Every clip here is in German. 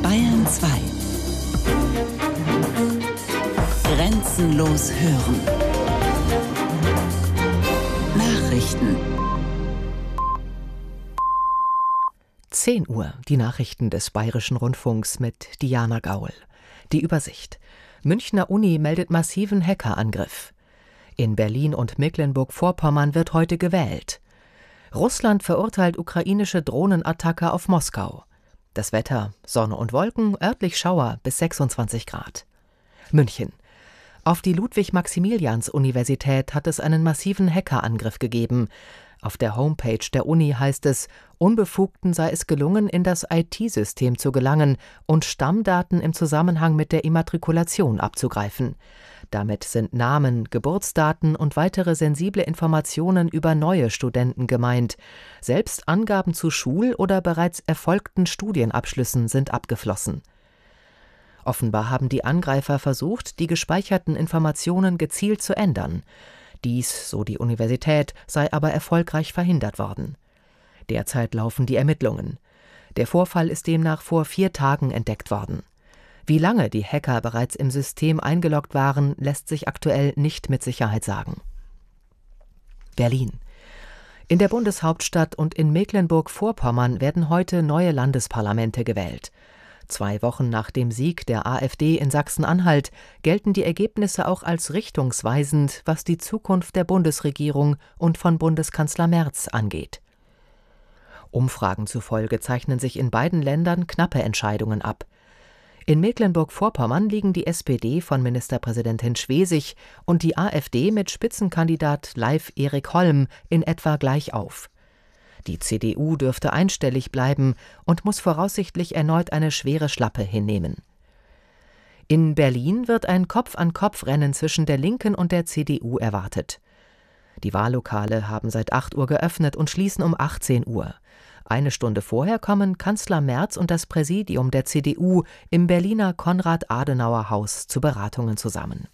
Bayern 2. Grenzenlos hören. Nachrichten. 10 Uhr, die Nachrichten des Bayerischen Rundfunks mit Diana Gaul. Die Übersicht. Münchner Uni meldet massiven Hackerangriff. In Berlin und Mecklenburg-Vorpommern wird heute gewählt. Russland verurteilt ukrainische Drohnenattacke auf Moskau. Das Wetter: Sonne und Wolken, örtlich Schauer bis 26 Grad. München. Auf die Ludwig-Maximilians-Universität hat es einen massiven Hackerangriff gegeben. Auf der Homepage der Uni heißt es, Unbefugten sei es gelungen, in das IT-System zu gelangen und Stammdaten im Zusammenhang mit der Immatrikulation abzugreifen. Damit sind Namen, Geburtsdaten und weitere sensible Informationen über neue Studenten gemeint. Selbst Angaben zu Schul- oder bereits erfolgten Studienabschlüssen sind abgeflossen. Offenbar haben die Angreifer versucht, die gespeicherten Informationen gezielt zu ändern. Dies, so die Universität, sei aber erfolgreich verhindert worden. Derzeit laufen die Ermittlungen. Der Vorfall ist demnach vor 4 Tagen entdeckt worden. Wie lange die Hacker bereits im System eingeloggt waren, lässt sich aktuell nicht mit Sicherheit sagen. Berlin. In der Bundeshauptstadt und in Mecklenburg-Vorpommern werden heute neue Landesparlamente gewählt. 2 Wochen nach dem Sieg der AfD in Sachsen-Anhalt gelten die Ergebnisse auch als richtungsweisend, was die Zukunft der Bundesregierung und von Bundeskanzler Merz angeht. Umfragen zufolge zeichnen sich in beiden Ländern knappe Entscheidungen ab. In Mecklenburg-Vorpommern liegen die SPD von Ministerpräsidentin Schwesig und die AfD mit Spitzenkandidat Leif Erik Holm in etwa gleich auf. Die CDU dürfte einstellig bleiben und muss voraussichtlich erneut eine schwere Schlappe hinnehmen. In Berlin wird ein Kopf-an-Kopf-Rennen zwischen der Linken und der CDU erwartet. Die Wahllokale haben seit 8 Uhr geöffnet und schließen um 18 Uhr. Eine Stunde vorher kommen Kanzler Merz und das Präsidium der CDU im Berliner Konrad-Adenauer-Haus zu Beratungen zusammen.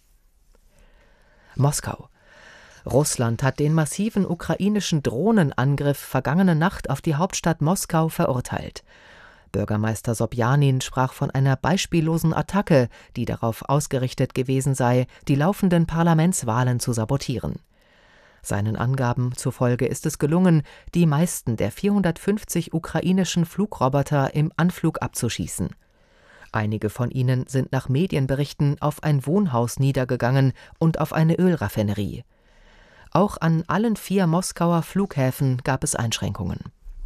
Moskau. Russland hat den massiven ukrainischen Drohnenangriff vergangene Nacht auf die Hauptstadt Moskau verurteilt. Bürgermeister Sobjanin sprach von einer beispiellosen Attacke, die darauf ausgerichtet gewesen sei, die laufenden Parlamentswahlen zu sabotieren. Seinen Angaben zufolge ist es gelungen, die meisten der 450 ukrainischen Flugroboter im Anflug abzuschießen. Einige von ihnen sind nach Medienberichten auf ein Wohnhaus niedergegangen und auf eine Ölraffinerie. Auch an allen 4 Moskauer Flughäfen gab es Einschränkungen.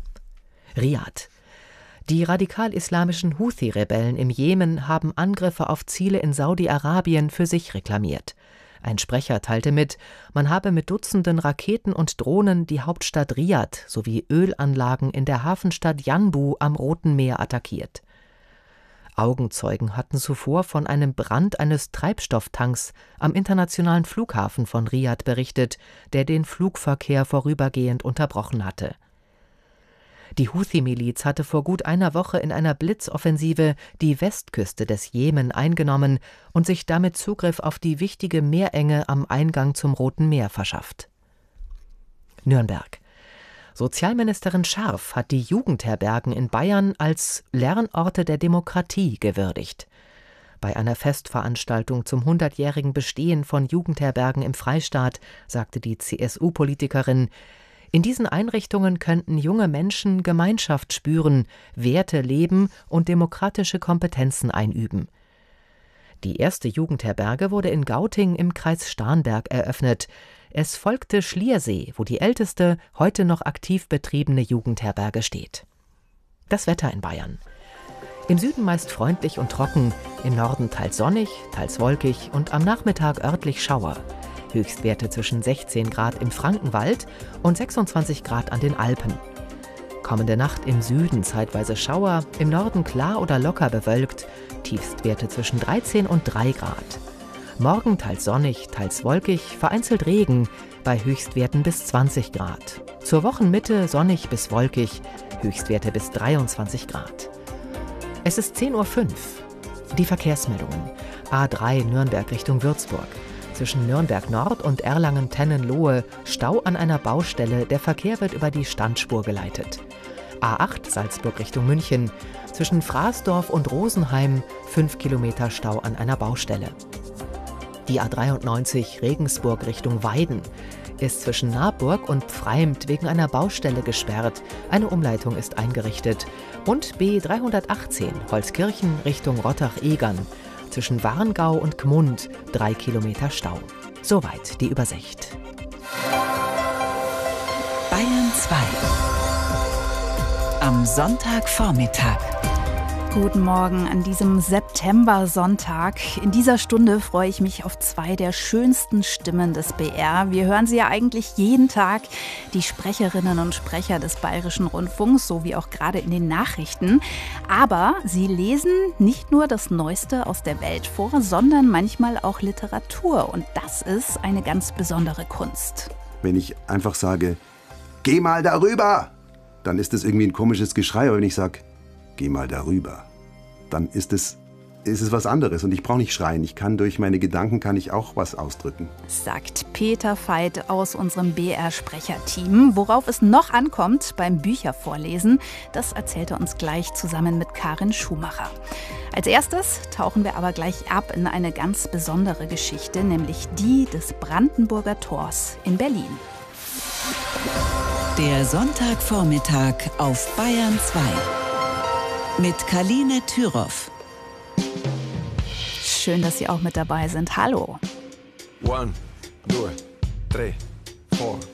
Riad. Die radikal-islamischen Houthi-Rebellen im Jemen haben Angriffe auf Ziele in Saudi-Arabien für sich reklamiert. Ein Sprecher teilte mit, man habe mit Dutzenden Raketen und Drohnen die Hauptstadt Riad sowie Ölanlagen in der Hafenstadt Yanbu am Roten Meer attackiert. Augenzeugen hatten zuvor von einem Brand eines Treibstofftanks am internationalen Flughafen von Riad berichtet, der den Flugverkehr vorübergehend unterbrochen hatte. Die Houthi-Miliz hatte vor gut einer Woche in einer Blitzoffensive die Westküste des Jemen eingenommen und sich damit Zugriff auf die wichtige Meerenge am Eingang zum Roten Meer verschafft. Nürnberg. Sozialministerin Scharf hat die Jugendherbergen in Bayern als Lernorte der Demokratie gewürdigt. Bei einer Festveranstaltung zum 100-jährigen Bestehen von Jugendherbergen im Freistaat sagte die CSU-Politikerin, in diesen Einrichtungen könnten junge Menschen Gemeinschaft spüren, Werte leben und demokratische Kompetenzen einüben. Die erste Jugendherberge wurde in Gauting im Kreis Starnberg eröffnet. Es folgte Schliersee, wo die älteste, heute noch aktiv betriebene Jugendherberge steht. Das Wetter in Bayern. Im Süden meist freundlich und trocken, im Norden teils sonnig, teils wolkig und am Nachmittag örtlich Schauer. Höchstwerte zwischen 16 Grad im Frankenwald und 26 Grad an den Alpen. Kommende Nacht im Süden zeitweise Schauer, im Norden klar oder locker bewölkt, Tiefstwerte zwischen 13 und 3 Grad. Morgen teils sonnig, teils wolkig, vereinzelt Regen, bei Höchstwerten bis 20 Grad. Zur Wochenmitte sonnig bis wolkig, Höchstwerte bis 23 Grad. Es ist 10:05 Uhr. Die Verkehrsmeldungen. A3 Nürnberg Richtung Würzburg. Zwischen Nürnberg Nord und Erlangen-Tennenlohe Stau an einer Baustelle, der Verkehr wird über die Standspur geleitet. A8 Salzburg Richtung München. Zwischen Fraßdorf und Rosenheim 5 Kilometer Stau an einer Baustelle. Die A93 Regensburg Richtung Weiden ist zwischen Naburg und Pfreimt wegen einer Baustelle gesperrt. Eine Umleitung ist eingerichtet. Und B318 Holzkirchen Richtung Rottach-Egern. Zwischen Warngau und Gmund 3 Kilometer Stau. Soweit die Übersicht. Bayern 2. Am Sonntagvormittag. Guten Morgen an diesem September-Sonntag. In dieser Stunde freue ich mich auf zwei der schönsten Stimmen des BR. Wir hören sie ja eigentlich jeden Tag, die Sprecherinnen und Sprecher des Bayerischen Rundfunks, so wie auch gerade in den Nachrichten. Aber sie lesen nicht nur das Neueste aus der Welt vor, sondern manchmal auch Literatur. Und das ist eine ganz besondere Kunst. Wenn ich einfach sage, geh mal darüber, dann ist das irgendwie ein komisches Geschrei. Aber wenn ich sage, geh mal darüber, dann ist es was anderes. Und ich brauche nicht schreien. Durch meine Gedanken kann ich auch was ausdrücken. Sagt Peter Veit aus unserem BR-Sprecherteam. Worauf es noch ankommt beim Büchervorlesen, das erzählt er uns gleich zusammen mit Karin Schumacher. Als erstes tauchen wir aber gleich ab in eine ganz besondere Geschichte, nämlich die des Brandenburger Tors in Berlin. Der Sonntagvormittag auf Bayern 2. Mit Kaline Thüroff. Schön, dass Sie auch mit dabei sind. Hallo. 1, 2, 3, 4.